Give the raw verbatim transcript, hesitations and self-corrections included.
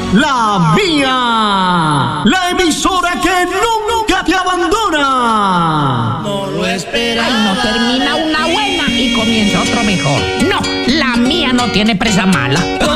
la mía, la emisora que nunca te abandona. No lo espera. Ay, no termina una buena y comienza otro mejor. No, la mía no tiene presa mala.